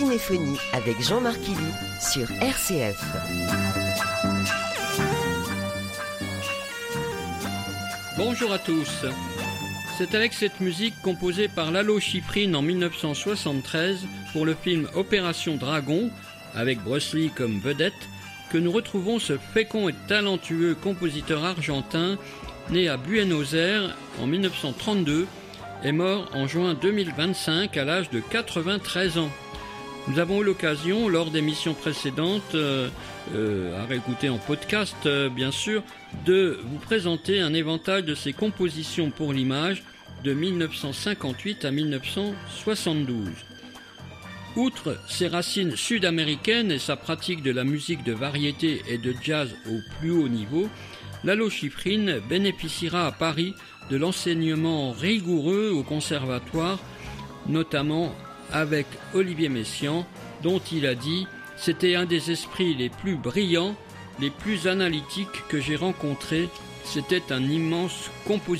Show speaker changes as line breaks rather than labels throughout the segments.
Cinéphonie avec Jean-Marc Illy sur RCF.
Bonjour à tous. C'est avec cette musique composée par Lalo Schifrin en 1973 pour le film Opération Dragon, avec Bruce Lee comme vedette, que nous retrouvons ce fécond et talentueux compositeur argentin né à Buenos Aires en 1932 et mort en juin 2025 à l'âge de 93 ans. Nous avons eu l'occasion, lors d'émissions précédentes, à réécouter en podcast bien sûr, de vous présenter un éventail de ses compositions pour l'image de 1958 à 1972. Outre ses racines sud-américaines et sa pratique de la musique de variété et de jazz au plus haut niveau, Lalo Schifrin bénéficiera à Paris de l'enseignement rigoureux au conservatoire, notamment avec Olivier Messiaen, dont il a dit « C'était un des esprits les plus brillants, les plus analytiques que j'ai rencontrés. C'était un immense compositeur. »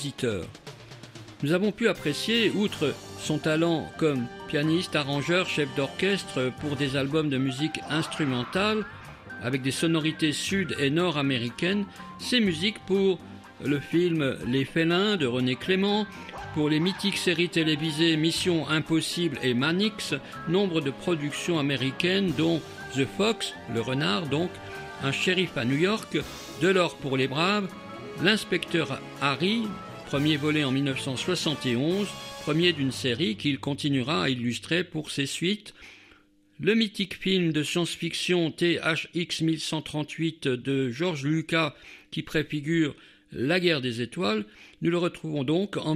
Nous avons pu apprécier, outre son talent comme pianiste, arrangeur, chef d'orchestre pour des albums de musique instrumentale, avec des sonorités sud- et nord-américaines, ses musiques pour le film Les Félins de René Clément, pour les mythiques séries télévisées Mission Impossible et Mannix, nombre de productions américaines dont The Fox, le renard donc, Un shérif à New York, De l'or pour les braves, L'inspecteur Harry, premier volet en 1971, premier d'une série qu'il continuera à illustrer pour ses suites, le mythique film de science-fiction THX 1138 de George Lucas qui préfigure La guerre des étoiles, nous le retrouvons donc en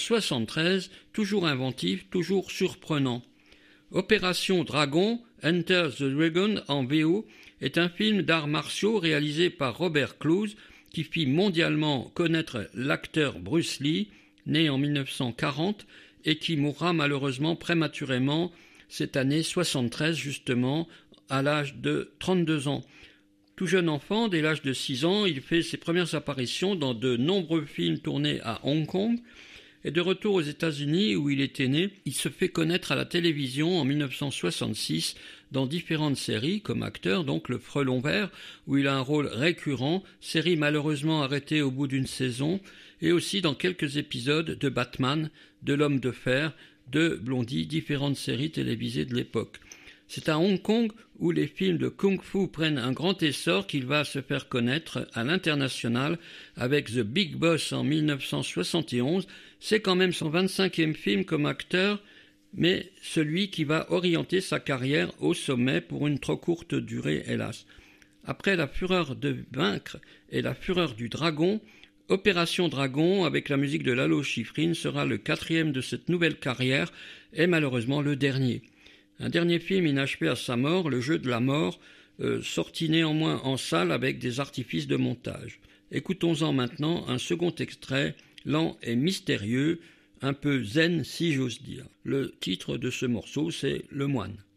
1973, toujours inventif, toujours surprenant. Opération Dragon, Enter the Dragon en VO, est un film d'arts martiaux réalisé par Robert Clouse qui fit mondialement connaître l'acteur Bruce Lee, né en 1940 et qui mourra malheureusement prématurément cette année 73 justement, à l'âge de 32 ans. Tout jeune enfant, dès l'âge de 6 ans, il fait ses premières apparitions dans de nombreux films tournés à Hong Kong. Et de retour aux États-Unis où il était né, il se fait connaître à la télévision en 1966 dans différentes séries comme acteur, donc Le Frelon Vert, où il a un rôle récurrent, série malheureusement arrêtée au bout d'une saison, et aussi dans quelques épisodes de Batman, de L'Homme de Fer, de Blondie, différentes séries télévisées de l'époque. C'est à Hong Kong où les films de kung-fu prennent un grand essor qu'il va se faire connaître à l'international avec The Big Boss en 1971. C'est quand même son 25e film comme acteur, mais celui qui va orienter sa carrière au sommet pour une trop courte durée, hélas. Après La Fureur de vaincre et La Fureur du Dragon, Opération Dragon, avec la musique de Lalo Schifrin, sera le 4e de cette nouvelle carrière et malheureusement le dernier. Un dernier film inachevé à sa mort, Le Jeu de la mort, sorti néanmoins en salle avec des artifices de montage. Écoutons-en maintenant un second extrait, lent et mystérieux, un peu zen si j'ose dire. Le titre de ce morceau, c'est Le Moine.